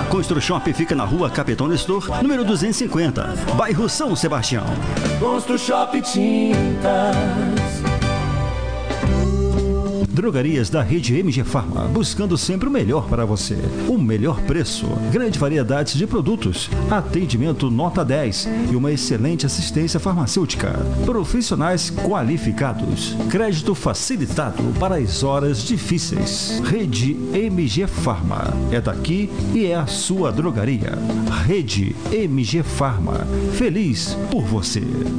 Construshop fica na rua Capitão Nestor, número 250, bairro São Sebastião. Construshop Tintas. Drogarias da rede MG Farma, buscando sempre o melhor para você. O melhor preço, grande variedade de produtos, atendimento nota 10 e uma excelente assistência farmacêutica. Profissionais qualificados, crédito facilitado para as horas difíceis. Rede MG Farma, é daqui e é a sua drogaria. Rede MG Farma, feliz por você.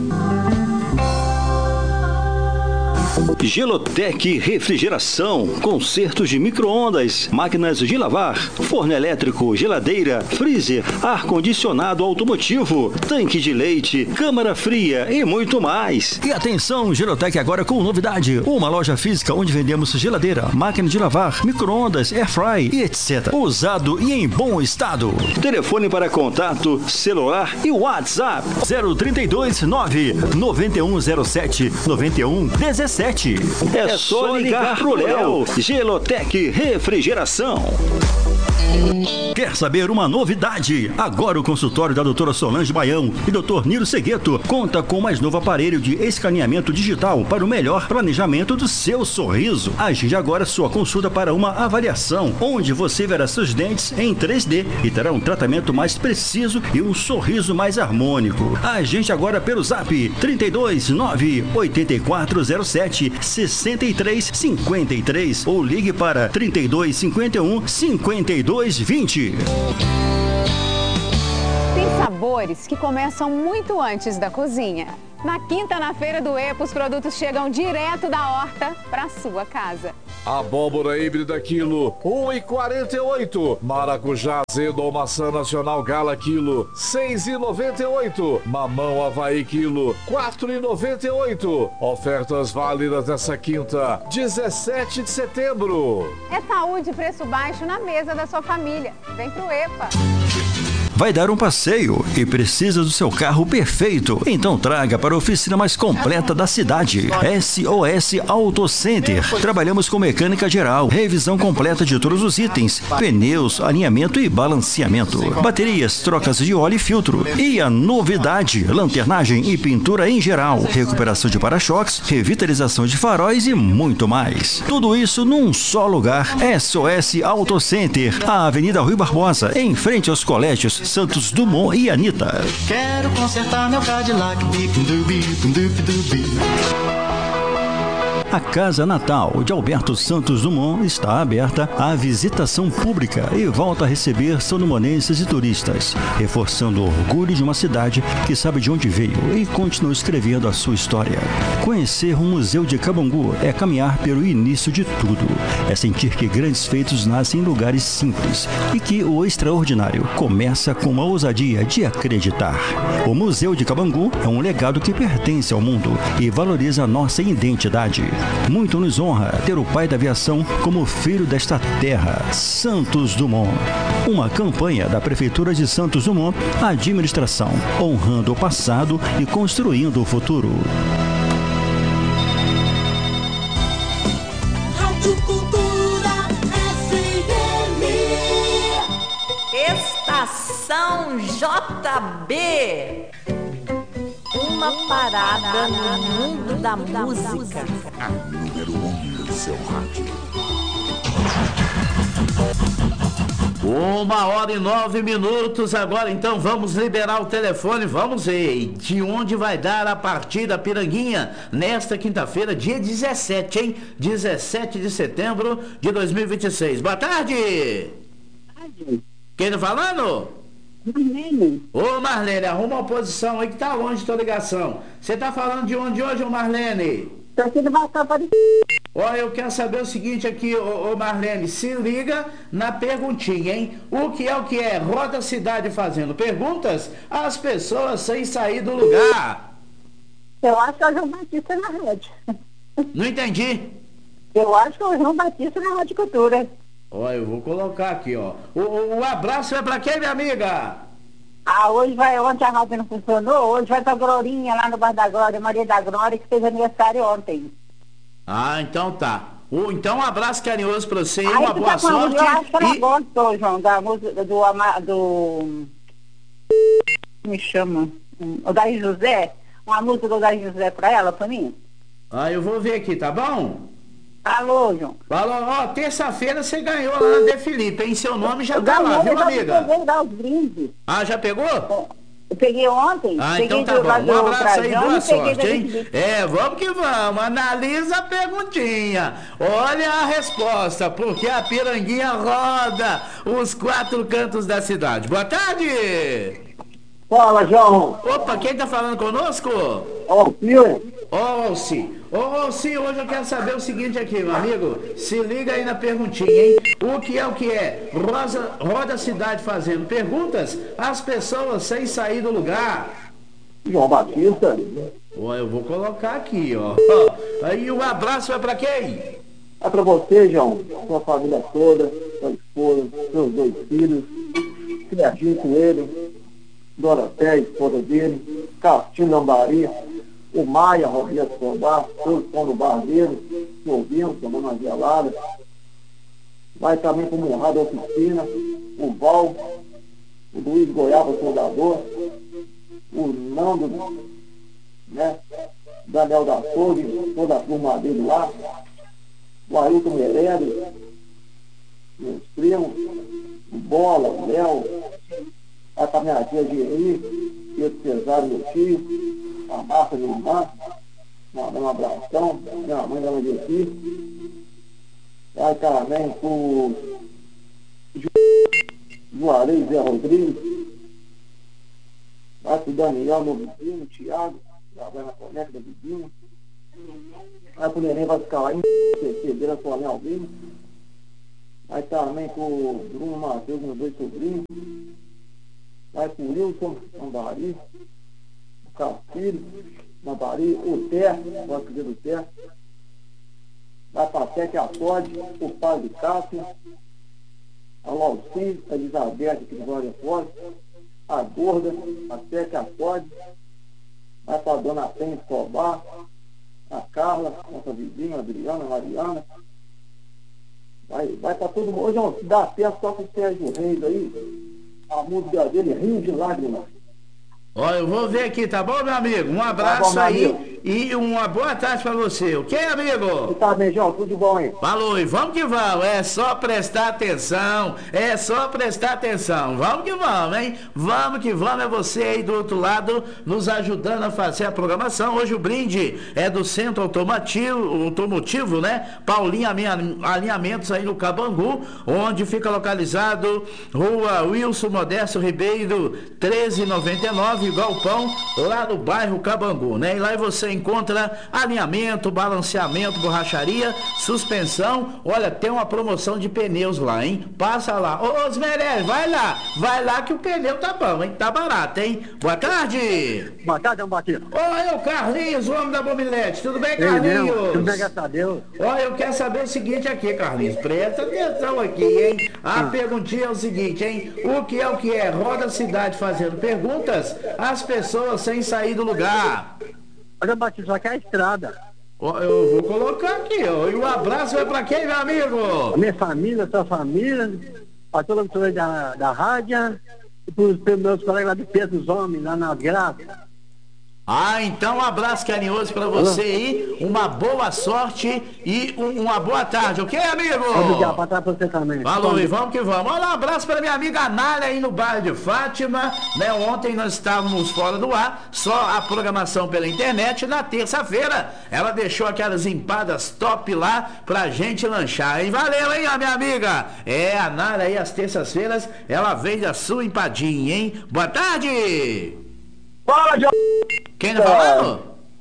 Gelotec Refrigeração, consertos de micro-ondas, máquinas de lavar, forno elétrico, geladeira, freezer, ar-condicionado automotivo, tanque de leite, câmara fria e muito mais. E atenção, Gelotec agora com novidade, uma loja física onde vendemos geladeira, máquina de lavar, micro-ondas, airfry e etc. Usado e em bom estado. Telefone para contato, celular e WhatsApp 032 9 9107 9117. É só ligar pro Léo. Gelotec Refrigeração. Quer saber uma novidade? Agora o consultório da doutora Solange Baião e doutor Nilo Segueto conta com o mais novo aparelho de escaneamento digital para o melhor planejamento do seu sorriso. Agende agora sua consulta para uma avaliação, onde você verá seus dentes em 3D e terá um tratamento mais preciso e um sorriso mais harmônico. Agende agora pelo zap 32 9 8407 6353 ou ligue para 32 51 5220. Tem sabores que começam muito antes da cozinha. Na quinta, na Feira do EPA, os produtos chegam direto da horta para sua casa. Abóbora híbrida quilo, R$1,48. Maracujá azedo ou maçã nacional gala quilo, R$6,98. Mamão Havaí quilo, R$4,98. Ofertas válidas nessa quinta, 17 de setembro. É saúde e preço baixo na mesa da sua família. Vem pro EPA. Vai dar um passeio e precisa do seu carro perfeito? Então traga para a oficina mais completa da cidade. SOS Auto Center. Trabalhamos com mecânica geral, revisão completa de todos os itens, pneus, alinhamento e balanceamento, baterias, trocas de óleo e filtro. E a novidade, lanternagem e pintura em geral, recuperação de para-choques, revitalização de faróis e muito mais. Tudo isso num só lugar. SOS Auto Center, a Avenida Rui Barbosa, em frente aos colégios Santos Dumont e Anitta. Quero consertar meu Cadillac. A Casa Natal de Alberto Santos Dumont está aberta à visitação pública e volta a receber sandumonenses e turistas, reforçando o orgulho de uma cidade que sabe de onde veio e continua escrevendo a sua história. Conhecer o Museu de Cabangu é caminhar pelo início de tudo. É sentir que grandes feitos nascem em lugares simples e que o extraordinário começa com uma ousadia de acreditar. O Museu de Cabangu é um legado que pertence ao mundo e valoriza a nossa identidade. Muito nos honra ter o pai da aviação como filho desta terra, Santos Dumont. Uma campanha da Prefeitura de Santos Dumont, administração, honrando o passado e construindo o futuro. Rádio Cultura FM. Estação JB. Uma parada no mundo da música. A número 1 do seu rádio. 1h09. Agora então vamos liberar o telefone. Vamos ver de onde vai dar a partida Piranguinha nesta quinta-feira, dia 17, hein? 17 de setembro de 2026. Boa tarde. Quem tá falando? Marlene. Ô Marlene, arruma uma posição aí que tá longe da tua ligação. Você tá falando de onde hoje, ô Marlene? Tô aqui do balcão para... Olha, eu quero saber o seguinte aqui, ô Marlene, se liga na perguntinha, hein? O que é? Roda a cidade fazendo perguntas às pessoas sem sair do lugar. Eu acho que é o João Batista na rádio. Não entendi. Eu acho que é o João Batista na Rádio Cultura. Olha, eu vou colocar aqui, ó. O abraço é pra quem, minha amiga? Ontem a rádio não funcionou, hoje vai pra Glorinha, lá no Bar da Glória, Maria da Glória, que fez aniversário ontem. Ah, então tá. Então um abraço carinhoso pra você, Aí uma tu boa tá falando, sorte. eu acho que ela gostou, João, da música do me chama, o Daí José, uma música do Daí José pra ela, pra mim. Eu vou ver aqui, tá bom? Alô, João. Falou, terça-feira você ganhou lá na De Felipe, hein? Seu nome já tá lá, viu, amiga? Eu dar os brindes. Já pegou? Eu peguei ontem. Então tá bom. Um abraço aí, boa sorte, hein? Vamos que vamos. Analisa a perguntinha. Olha a resposta, porque a piranguinha roda os 4 cantos da cidade. Boa tarde! Fala, João. Opa, quem tá falando conosco? Alci, hoje eu quero saber o seguinte aqui, meu amigo. Se liga aí na perguntinha, hein? O que é? Roda a cidade fazendo perguntas às pessoas sem sair do lugar. João Batista. Eu vou colocar aqui, ó. Aí o abraço é pra quem? É pra você, João. Sua família toda, sua esposa, seus 2 filhos, Serginho Coelho, Doroteia, esposa dele, Castilho Lambari, o Maia, Roberto Escobar, todos estão no bar dele, se ouvindo, tomando uma gelada. Vai também para o Monrado Oficina, o Val, o Luiz Goiaba, soldador, o Nando, né? Daniel da Torre, toda a turma dele lá, o Ailton Meirelles, meus primos, o Bola, o Léo, a minha tia Geri, Pedro Cesário, meu tio, a Marta, minha irmã, mandando um abração, minha mãe da aqui. Vai também pro Juarez Zé Rodrigues, vai pro Daniel, meu vizinho, o Thiago, trabalha na Conecta da vizinha. Vai pro Neném Vascaíno, Cecedeira Coronel Albino. Vai também pro Bruno Matheus, meus 2 sobrinhos. Vai pro Wilson Lambari, o Castilho Lambari, o Té, o filho do Té. Vai pra Teca Acorde, o pai de Cássio, a Lauci, a Elizabeth, aqui de Glória Forte, a Gorda, a Teca Acorde. Vai pra Dona Penha Escobar, a Carla, nossa vizinha, a Adriana, a Mariana. Vai pra todo mundo. Hoje, João, dá tempo só com o Sérgio Reis aí. A música dele, Rio de Lágrimas. Eu vou ver aqui, tá bom, meu amigo? Um abraço bom, aí amigo. E uma boa tarde pra você, ok, amigo? Tá bem, João, tudo de bom, hein? Falou, e vamos que vamos, é só prestar atenção, vamos que vamos, hein? Vamos que vamos, é você aí do outro lado, nos ajudando a fazer a programação. Hoje o brinde é do Centro Automotivo, né? Paulinho Alinhamentos aí no Cabangu, onde fica localizado Rua Wilson Modesto Ribeiro, 1399, Galpão, lá no bairro Cabangu, né? E lá você encontra alinhamento, balanceamento, borracharia, suspensão. Olha, tem uma promoção de pneus lá, hein? Passa lá. Ô, Osmeré, vai lá que o pneu tá bom, hein? Tá barato, hein? Boa tarde. Boa tarde, João Batista. O Carlinhos, o homem da Bomilete. Tudo bem, Carlinhos? Tudo bem, graças a Deus. Eu quero saber o seguinte aqui, Carlinhos. Presta atenção aqui, hein? A perguntinha é o seguinte, hein? O que é? Roda a cidade fazendo perguntas às pessoas sem sair do lugar. Olha, Batista, aqui é a estrada. Eu vou colocar aqui, ó. E um abraço vai pra quem, meu amigo? A minha família, sua família, a toda a cultura da rádio, e pros meus colegas lá de Pedro dos Homens, lá na Graça. Então um abraço carinhoso pra você aí, uma boa sorte e uma boa tarde, ok, amigo? Obrigado, pra trás pra você também. Falou, e vamos que vamos. Olha, um abraço para minha amiga Anália aí no bairro de Fátima, né? Ontem nós estávamos fora do ar, só a programação pela internet. Na terça-feira, ela deixou aquelas empadas top lá pra gente lanchar, hein? Valeu, hein, a minha amiga? A Anália aí, às terças-feiras, ela vende a sua empadinha, hein? Boa tarde! Fala, João! Quem tá falando?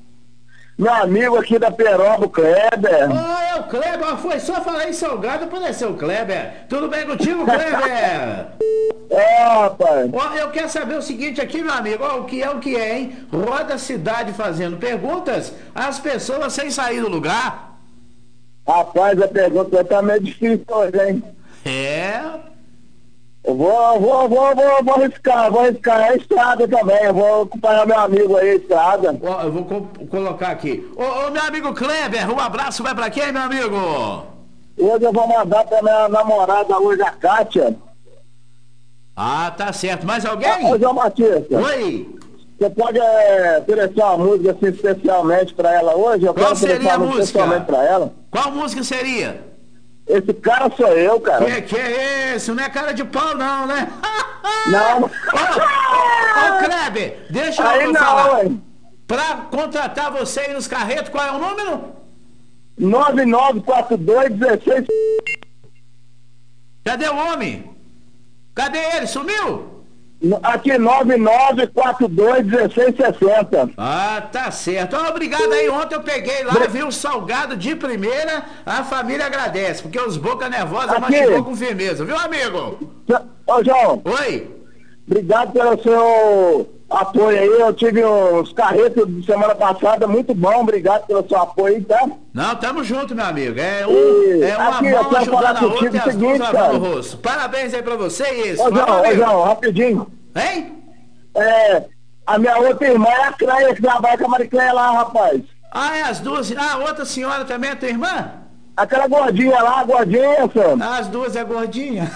Meu amigo aqui da Peroba, o Kleber. É o Kleber, foi só falar em salgado, apareceu o Kleber. Tudo bem contigo, Kleber? Rapaz. Eu quero saber o seguinte aqui, meu amigo, o que é, hein? Roda a cidade fazendo perguntas às pessoas sem sair do lugar. Rapaz, a pergunta tá meio difícil hoje, hein? Vou arriscar. É a estrada também. Eu vou acompanhar meu amigo aí, a estrada. Ó, eu vou colocar aqui. Ô, meu amigo Kleber, um abraço vai pra quem, meu amigo? Hoje eu vou mandar pra minha namorada hoje, a Kátia. Ah, tá certo. Mais alguém? Ô, João Batista. Oi. Você pode oferecer uma música assim especialmente pra ela hoje? Qual seria a música? Especialmente pra ela. Qual música seria? Esse cara sou eu, cara. Que é esse? Não é cara de pau, não, né? Não. Ô, Kleber, deixa eu falar. Ué. Pra contratar você aí nos carretos, qual é o número? 994216. Cadê o homem? Cadê ele? Sumiu? Aqui, 99421660. Ah, tá certo. Obrigado aí. Ontem eu peguei lá, vi o salgado de primeira. A família agradece, porque os boca nervosa mastigou com firmeza, viu, amigo? Ô, João. Oi. Obrigado pelo seu apoio aí. Eu tive uns carretos de semana passada, muito bom. Obrigado pelo seu apoio aí, tá? Não, tamo junto, meu amigo. É uma aqui, mão ajudando a outra e as seguinte, duas lavando o rosto. Parabéns aí pra você e isso. Ô, João, rapidinho. Hein? A minha outra irmã é a Cleia, que trabalha com a Maricleia lá, rapaz. Ah, é as duas. Ah, outra senhora também é tua irmã? Aquela gordinha lá, gordinha, senhor. As duas é gordinha.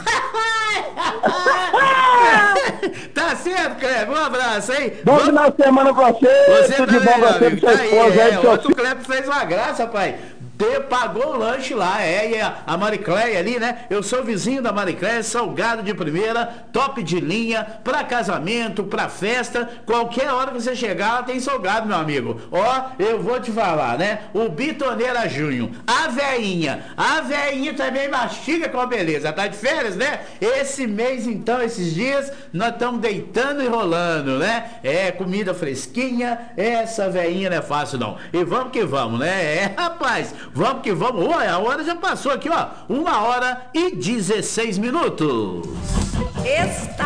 Tá certo, Kleber. Um abraço, hein? Bom final de semana pra você. Tudo de bom pra você, pro seu esposo aí. Outro Kleber fez uma graça, pai. Pagou o lanche lá, e a Maricleia ali, né? Eu sou vizinho da Maricleia, salgado de primeira, top de linha, pra casamento, pra festa, qualquer hora que você chegar, ela tem salgado, meu amigo. Ó, eu vou te falar, né? O Bitoneira Júnior, a veinha também mastiga com a beleza, tá de férias, né? Esse mês, então, esses dias, nós estamos deitando e rolando, né? Comida fresquinha, essa veinha não é fácil, não. E vamos que vamos, né? Rapaz, vamos que vamos. Olha, a hora já passou aqui, ó. 1h16. Está